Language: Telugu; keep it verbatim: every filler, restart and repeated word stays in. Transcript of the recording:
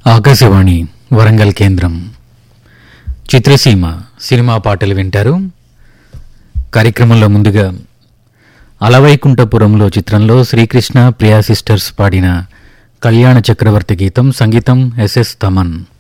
ఆకాశవాణి వరంగల్ కేంద్రం. చిత్రసీమ సినిమా పాటలు వింటారు. కార్యక్రమంలో ముందుగా అలవైకుంఠపురంలో చిత్రంలో శ్రీకృష్ణ ప్రియా సిస్టర్స్ పాడిన కళ్యాణ చక్రవర్తి గీతం, సంగీతం ఎస్ఎస్ తమన్.